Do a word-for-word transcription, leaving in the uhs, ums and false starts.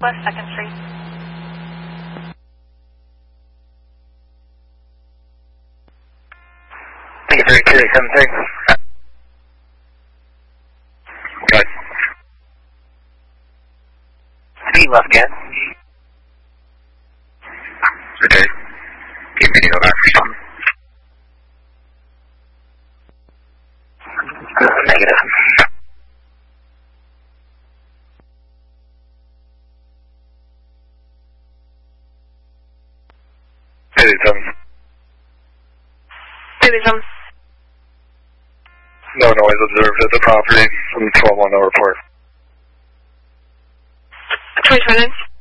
West second Street. Thank you for your two seven six. Good. Speed left again. Okay. Give me the back for some. Uh, negative. eighty-seven. eighty-seven. No noise observed at the property from twelve one no report. twenty-two minutes.